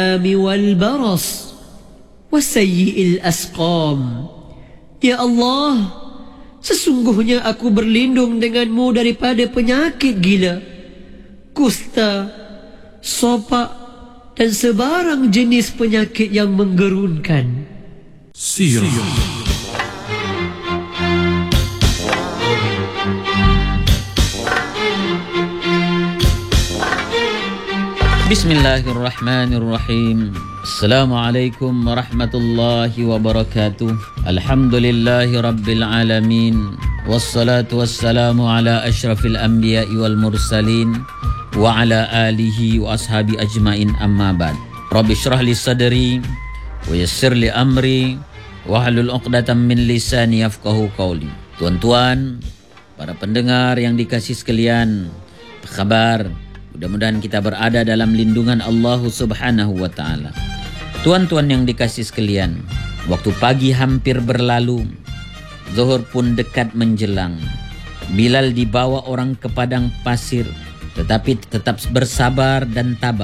والبرص وسيء الأسقام. Ya Allah, sesungguhnya aku berlindung denganmu daripada penyakit gila, kusta, sopak, dan sebarang jenis penyakit yang menggerunkan. Sirah. Bismillahirrahmanirrahim. Assalamualaikum warahmatullahi wabarakatuh. Alhamdulillahi rabbil alamin. Wassalatu wassalamu ala ashrafil anbiya'i wal mursalin wa ala alihi wa ashabi ajmain, amma ba'd. Rabbi shrah li sadri wa yassir li amri wahlul 'uqdatam min lisani yafqahu qawli. Tuan-tuan, para pendengar yang dikasihi sekalian, apa kabar? Mudah-mudahan kita berada dalam lindungan Allah Subhanahu wa ta'ala. Tuan-tuan yang dikasihi sekalian, waktu pagi hampir berlalu, zuhur pun dekat menjelang. Bilal dibawa orang ke padang pasir, tetapi tetap bersabar dan tabah.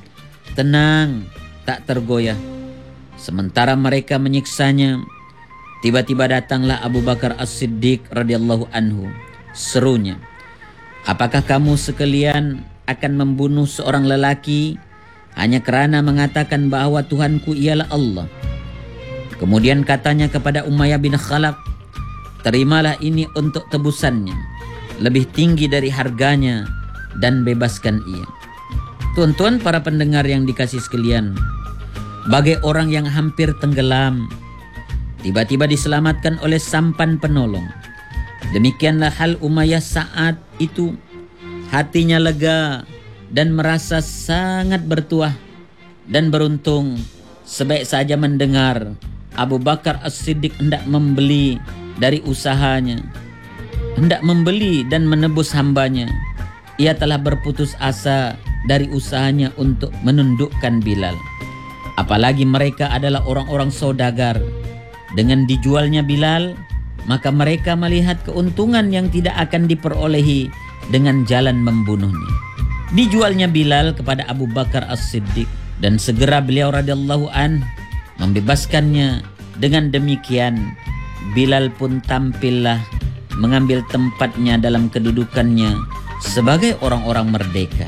Tenang, tak tergoyah. Sementara mereka menyiksanya, tiba-tiba datanglah Abu Bakar As-Siddiq radhiyallahu anhu. Serunya, apakah kamu sekalian akan membunuh seorang lelaki hanya kerana mengatakan bahwa Tuhanku ialah Allah? Kemudian katanya kepada Umayyah bin Khalaf, terimalah ini untuk tebusannya, lebih tinggi dari harganya, dan bebaskan ia. Tuan-tuan para pendengar yang dikasihi sekalian, bagai orang yang hampir tenggelam, tiba-tiba diselamatkan oleh sampan penolong. Demikianlah hal Umayyah saat itu. Hatinya lega dan merasa sangat bertuah dan beruntung, sebaik saja mendengar Abu Bakar As-Siddiq hendak membeli dari usahanya, hendak membeli dan menebus hambanya. Ia telah berputus asa dari usahanya untuk menundukkan Bilal. Apalagi mereka adalah orang-orang saudagar. Dengan dijualnya Bilal, maka mereka melihat keuntungan yang tidak akan diperolehi dengan jalan membunuhnya. Dijualnya Bilal kepada Abu Bakar As-Siddiq, dan segera beliau radhiyallahu an membebaskannya. Dengan demikian Bilal pun tampillah mengambil tempatnya dalam kedudukannya sebagai orang-orang merdeka.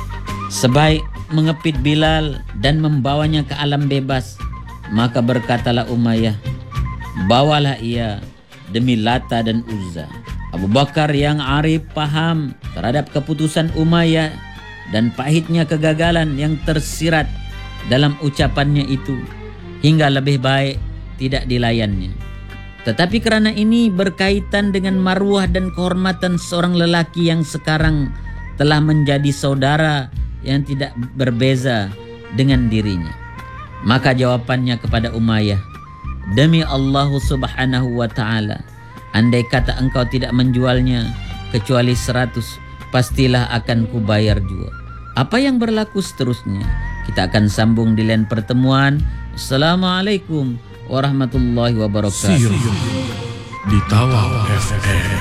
Sebaik mengepit Bilal dan membawanya ke alam bebas, maka berkatalah Umayyah, bawalah ia demi Lata dan Uzza. Abu Bakar yang arif paham terhadap keputusan Umayyah dan pahitnya kegagalan yang tersirat dalam ucapannya itu, hingga lebih baik tidak dilayannya. Tetapi kerana ini berkaitan dengan marwah dan kehormatan seorang lelaki yang sekarang telah menjadi saudara yang tidak berbeza dengan dirinya, maka jawabannya kepada Umayyah, demi Allah Subhanahu wa ta'ala, andai kata engkau tidak menjualnya kecuali 100, pastilah akan kubayar juga. Apa yang berlaku seterusnya kita akan sambung di lain pertemuan. Assalamualaikum warahmatullahi wabarakatuh. Sirah di Tawau FM.